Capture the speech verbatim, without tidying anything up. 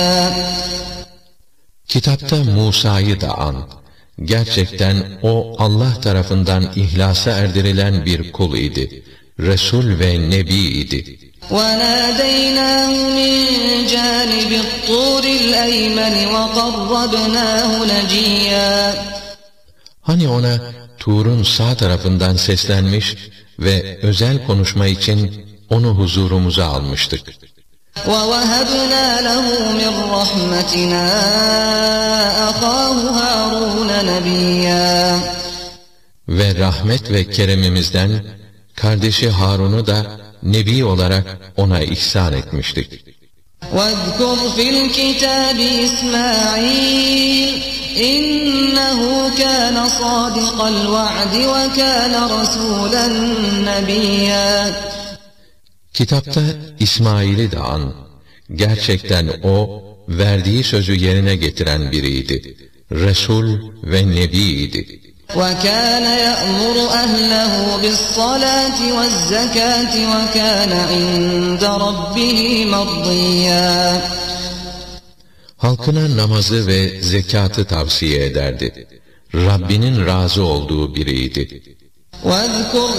Kitapta Musa'yı da an. Gerçekten o Allah tarafından ihlasa erdirilen bir kul idi. Resul ve Nebi idi. وَنَادَيْنَاهُ مِنْ جَانِبِ الطُّورِ الْأَيْمَنِ وَقَرَّبْنَاهُ نَجِيًّا. Hani ona Tur'un sağ tarafından seslenmiş ve özel konuşma için onu huzurumuza almıştık. وَوَهَبْنَا لَهُ مِنْ رَحْمَتِنَا أَخَاهُ هَارُونَ نَبِيًّا. Ve rahmet ve keremimizden kardeşi Harun'u da Nebi olarak ona ihsan etmiştik. وَاذْكُرْ فِي الْكِتَابِ إِسْمَاعِيلَ إِنَّهُ كَانَ صَادِقَ الْوَعْدِ وَكَانَ رَسُولًا نَبِيًّا. Kitapta İsmail'i de an. Gerçekten o, verdiği sözü yerine getiren biriydi. Resul ve Nebi'ydi. وَكَانَ يَأْمُرُ أَهْلَهُ بِالصَّلَاةِ وَالزَّكَاةِ وَكَانَ عِندَ رَبِّهِ مَرْضِيًّا. Halkına namazı ve zekatı tavsiye ederdi. Rabbinin razı olduğu biriydi. وَاذْكُرْ